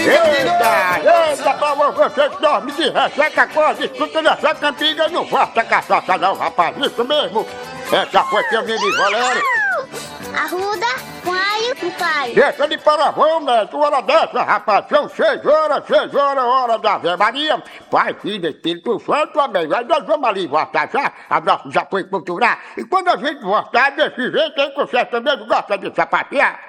Eita, pra você que dorme de ressaca, coisa, escuta dessa cantiga, não faça cachaça não, rapaz, isso mesmo. Essa foi que eu me diz, Valério. Arruda, pai, pai. Deixa de paravão, né? Hora dessa, rapaz, são 6 horas, hora da Ave Maria. Pai, Filho, Espírito Santo, amém. Aí nós vamos ali voltar já, abraço já foi cultural. E quando a gente voltar, desse jeito aí que você também gosta de sapatear,